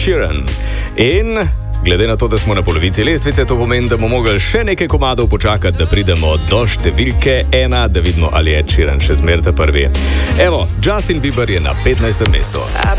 Sheeran. In glede na to, da smo na polovici lestvice, to pomeni, da bomo mogli še nekaj komadov počakati, da pridemo do številke 1, da vidimo, ali je Ed Sheeran še zmeraj prvi. Evo, Justin Bieber je na 15. mestu.